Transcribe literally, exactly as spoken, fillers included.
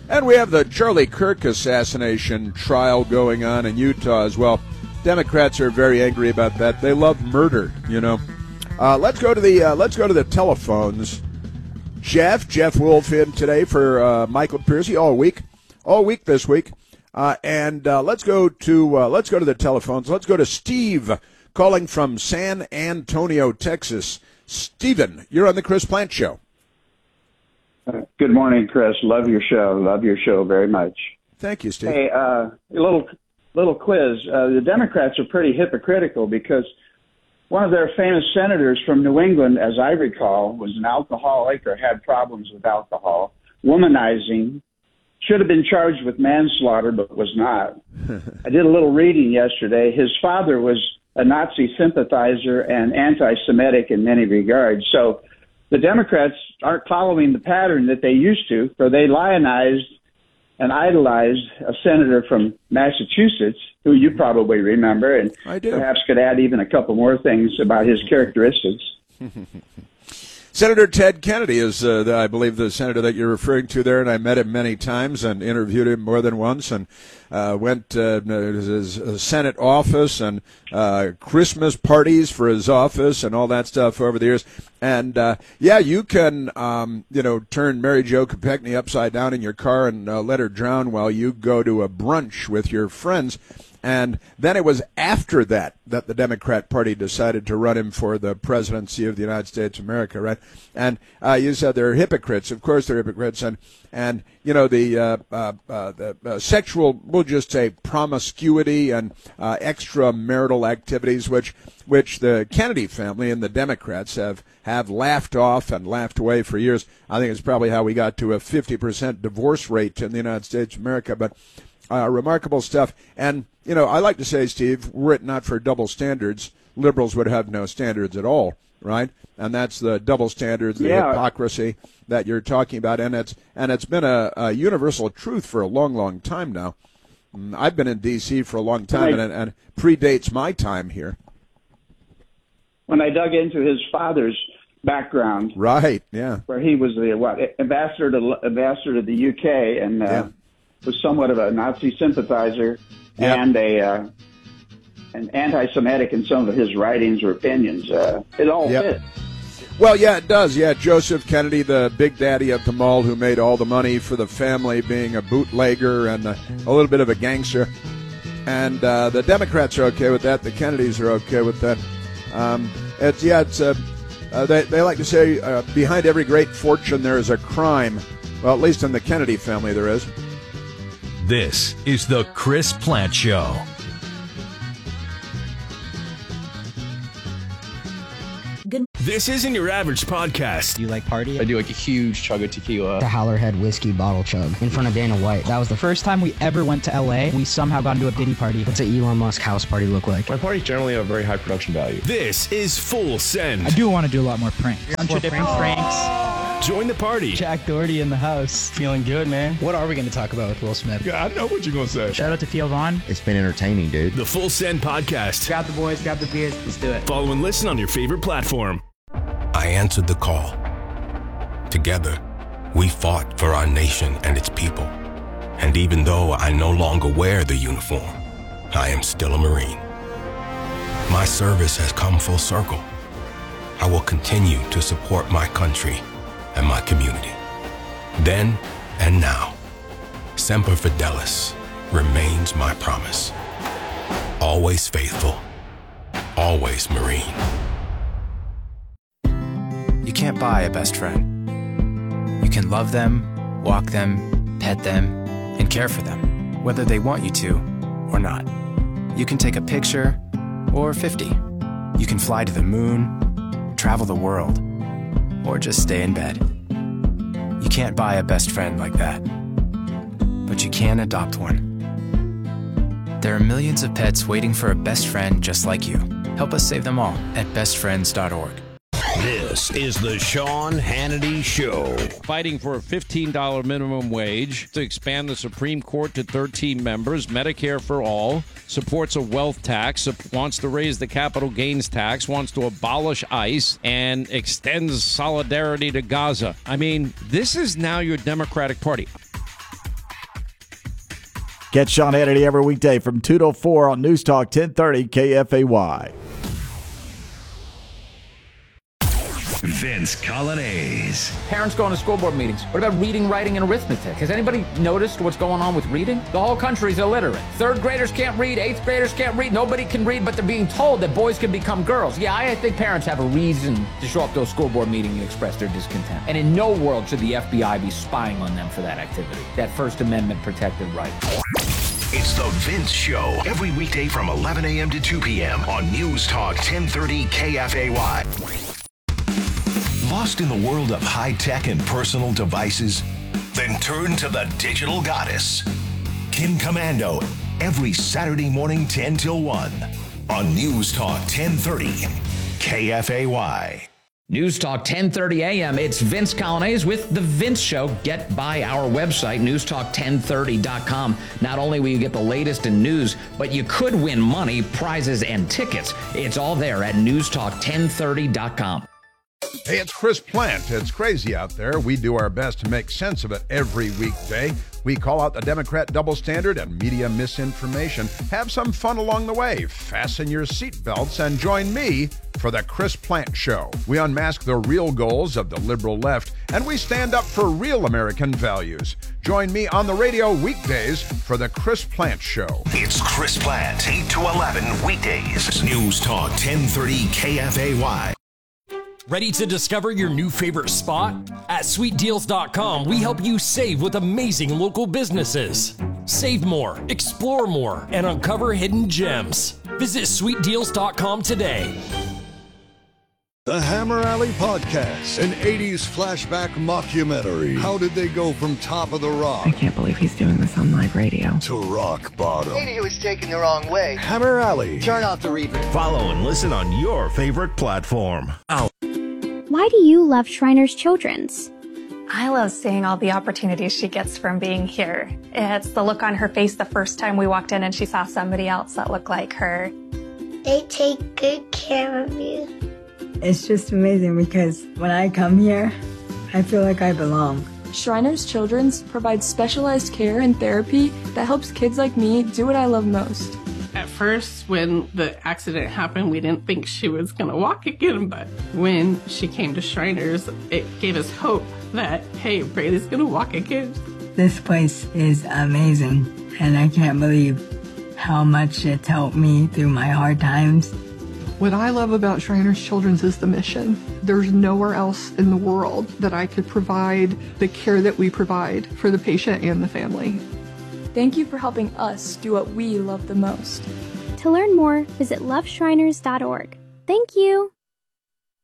And we have the Charlie Kirk assassination trial going on in Utah as well. Democrats are very angry about that. They love murder, you know. Uh, let's go to the uh, let's go to the telephones. Jeff, Jeff Wolf in today for uh, Michael Piercy all week, all week this week. Uh, and uh, let's go to uh, let's go to the telephones. Let's go to Steve calling from San Antonio, Texas. Stephen, you're on the Chris Plante Show. Good morning, Chris. Love your show. Love your show very much. Thank you, Steve. Hey, uh, a little little quiz. Uh, the Democrats are pretty hypocritical because one of their famous senators from New England, as I recall, was an alcoholic or had problems with alcohol, womanizing, should have been charged with manslaughter but was not. I did a little reading yesterday. His father was a Nazi sympathizer and anti-Semitic in many regards. So the Democrats aren't following the pattern that they used to, for they lionized and idolized a senator from Massachusetts, who you probably remember, and I do. Perhaps could add even a couple more things about his characteristics. Senator Ted Kennedy is, uh, the, I believe, the senator that you're referring to there, and I met him many times and interviewed him more than once, and uh, went uh, to his Senate office and uh, Christmas parties for his office and all that stuff over the years. And uh, yeah, you can, um, you know, turn Mary Jo Kopechne upside down in your car and uh, let her drown while you go to a brunch with your friends. And then it was after that that the Democrat Party decided to run him for the presidency of the United States of America, right? And uh, you said they're hypocrites. Of course they're hypocrites. And, and you know, the, uh, uh, uh, the uh, sexual, we'll just say promiscuity and uh, extramarital activities, which which the Kennedy family and the Democrats have, have laughed off and laughed away for years. I think it's probably how we got to a fifty percent divorce rate in the United States of America. But uh, remarkable stuff. And you know, I like to say, Steve, were it not for double standards, liberals would have no standards at all, right? And that's the double standards, the yeah. hypocrisy that you're talking about, and it's and it's been a, a universal truth for a long, long time now. I've been in D C for a long time, I, and, and predates my time here. When I dug into his father's background, right? Yeah, where he was the what ambassador to ambassador to the U K, and uh, yeah. was somewhat of a Nazi sympathizer. Yep. And a uh, an anti-Semitic in some of his writings or opinions. Uh, it all yep. fits. Well, yeah, it does. Yeah, Joseph Kennedy, the big daddy at the mall who made all the money for the family, being a bootlegger and a, a little bit of a gangster. And uh, the Democrats are okay with that. The Kennedys are okay with that. Um, it's yeah, it's uh, uh, they they like to say uh, behind every great fortune there is a crime. Well, at least in the Kennedy family there is. This is the Chris Plante Show. Good. This isn't your average podcast. Do you like party? I do like a huge chug of tequila. The Howlerhead whiskey bottle chug in front of Dana White. That was the first time we ever went to L A. We somehow got into a Diddy party. What's an Elon Musk house party look like? My parties generally have very high production value. This is Full Send. I do want to do a lot more pranks. A bunch of different pranks. Join the party. Jack Doherty in the house. Feeling good, man. What are we going to talk about with Will Smith? Yeah, I know what you're going to say. Shout out to Theo Vaughn. It's been entertaining, dude. The Full Send Podcast. Grab the boys, grab the beers, let's do it. Follow and listen on your favorite platform. I answered the call. Together, we fought for our nation and its people. And even though I no longer wear the uniform, I am still a Marine. My service has come full circle. I will continue to support my country and my community. Then and now, Semper Fidelis remains my promise. Always faithful, always Marine. You can't buy a best friend. You can love them, walk them, pet them, and care for them, whether they want you to or not. You can take a picture or fifty. You can fly to the moon, travel the world, or just stay in bed. You can't buy a best friend like that, but you can adopt one. There are millions of pets waiting for a best friend just like you. Help us save them all at best friends dot org. This is the Sean Hannity Show. Fighting for a fifteen dollars minimum wage, to expand the Supreme Court to thirteen members, Medicare for all, supports a wealth tax, wants to raise the capital gains tax, wants to abolish ICE, and extends solidarity to Gaza. I mean, this is now your Democratic Party. Catch Sean Hannity every weekday from two to four on News Talk ten thirty K F A Y. Vince Coglianese. Parents going to school board meetings. What about reading, writing, and arithmetic? Has anybody noticed what's going on with reading? The whole country's illiterate. Third graders can't read, eighth graders can't read, nobody can read, but they're being told that boys can become girls. Yeah, I think parents have a reason to show up to a school board meeting and express their discontent. And in no world should the F B I be spying on them for that activity, that First Amendment protected right. It's the Vince Show, every weekday from eleven a.m. to two p.m. on News Talk ten thirty K F A Y. Lost in the world of high-tech and personal devices? Then turn to the digital goddess, Kim Komando, every Saturday morning ten till one on News Talk ten thirty K F A Y. News Talk ten thirty a.m. It's Vince Coglianese with The Vince Show. Get by our website, news talk ten thirty dot com. Not only will you get the latest in news, but you could win money, prizes, and tickets. It's all there at news talk ten thirty dot com. Hey, it's Chris Plant. It's crazy out there. We do our best to make sense of it every weekday. We call out the Democrat double standard and media misinformation. Have some fun along the way. Fasten your seatbelts and join me for the Chris Plant Show. We unmask the real goals of the liberal left, and we stand up for real American values. Join me on the radio weekdays for the Chris Plant Show. It's Chris Plant, eight to eleven weekdays. News Talk ten thirty K F A Y. Ready to discover your new favorite spot? At sweet deals dot com, we help you save with amazing local businesses. Save more, explore more, and uncover hidden gems. Visit sweet deals dot com today. The Hammer Alley Podcast, an eighties flashback mockumentary. How did they go from top of the rock? I can't believe he's doing this on live radio. To rock bottom. Maybe he was taken the wrong way. Hammer Alley. Turn off the reverb. Follow and listen on your favorite platform. Oh. Why do you love Shriners Children's? I love seeing all the opportunities she gets from being here. It's the look on her face the first time we walked in and she saw somebody else that looked like her. They take good care of you. It's just amazing because when I come here, I feel like I belong. Shriners Children's provides specialized care and therapy that helps kids like me do what I love most. At first, when the accident happened, we didn't think she was going to walk again, but when she came to Shriners, it gave us hope that, hey, Braylee's going to walk again. This place is amazing, and I can't believe how much it's helped me through my hard times. What I love about Shriners Children's is the mission. There's nowhere else in the world that I could provide the care that we provide for the patient and the family. Thank you for helping us do what we love the most. To learn more, visit love shriners dot org. Thank you.